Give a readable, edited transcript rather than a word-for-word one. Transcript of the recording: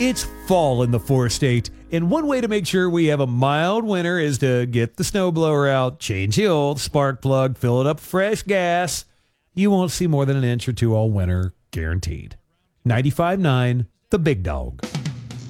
It's fall in the 4-state, and one way to make sure we have a mild winter is to get the snowblower out, change the old spark plug, fill it up with fresh gas. You won't see more than an inch or two all winter, guaranteed. 95.9, The Big Dog.